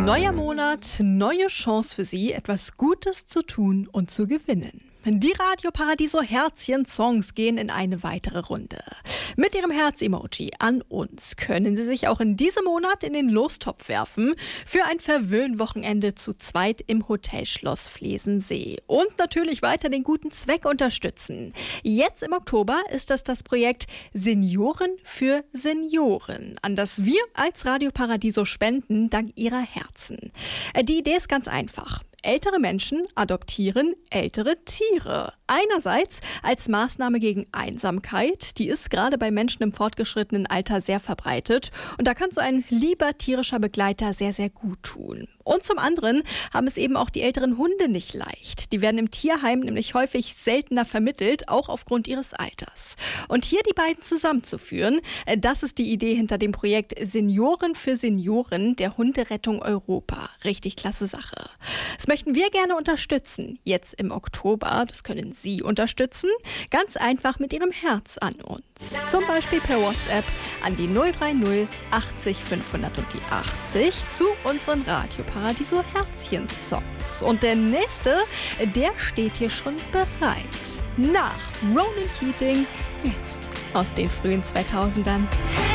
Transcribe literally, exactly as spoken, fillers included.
Neuer Monat, neue Chance für Sie, etwas Gutes zu tun und zu gewinnen. Die Radio Paradiso Herzchen-Songs gehen in eine weitere Runde. Mit Ihrem Herz-Emoji an uns können Sie sich auch in diesem Monat in den Lostopf werfen für ein Verwöhnwochenende zu zweit im Hotel Schloss Flesensee. Und natürlich weiter den guten Zweck unterstützen. Jetzt im Oktober ist das das Projekt Senioren für Senioren, an das wir als Radio Paradiso spenden, dank Ihrer Herzen. Die Idee ist ganz einfach. Ältere Menschen adoptieren ältere Tiere. Einerseits als Maßnahme gegen Einsamkeit, die ist gerade bei Menschen im fortgeschrittenen Alter sehr verbreitet. Und da kann so ein lieber tierischer Begleiter sehr, sehr gut tun. Und zum anderen haben es eben auch die älteren Hunde nicht leicht. Die werden im Tierheim nämlich häufig seltener vermittelt, auch aufgrund ihres Alters. Und hier die beiden zusammenzuführen, das ist die Idee hinter dem Projekt Senioren für Senioren der Hunderettung Europa. Richtig klasse Sache. Das möchten wir gerne unterstützen. Jetzt im Oktober, das können Sie unterstützen, ganz einfach mit Ihrem Herz an uns. Zum Beispiel per WhatsApp an die null drei null achtzig fünfhundert und die achtzig zu unseren Radio Paradiso Herzchen-Songs. Und der nächste, der steht hier schon bereit. Nach Ronan Keating, jetzt aus den frühen zweitausendern.